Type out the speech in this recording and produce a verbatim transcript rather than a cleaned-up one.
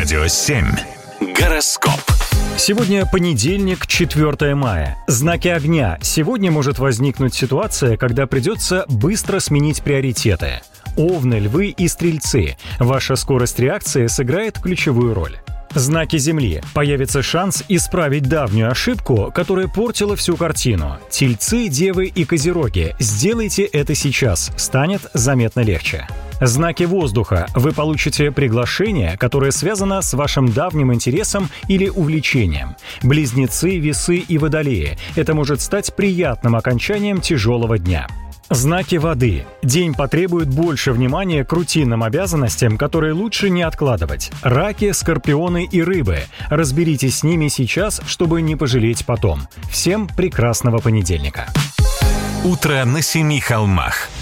Радио семь. Гороскоп. Сегодня понедельник, четвёртое мая. Знаки огня. Сегодня может возникнуть ситуация, когда придется быстро сменить приоритеты. Овны, львы и стрельцы. Ваша скорость реакции сыграет ключевую роль. Знаки Земли. Появится шанс исправить давнюю ошибку, которая портила всю картину. Тельцы, девы и козероги. Сделайте это сейчас, станет заметно легче. Знаки воздуха. Вы получите приглашение, которое связано с вашим давним интересом или увлечением. Близнецы, весы и водолеи. Это может стать приятным окончанием тяжелого дня. Знаки воды. День потребует больше внимания к рутинным обязанностям, которые лучше не откладывать. Раки, скорпионы и рыбы. Разберитесь с ними сейчас, чтобы не пожалеть потом. Всем прекрасного понедельника. Утро на семи холмах.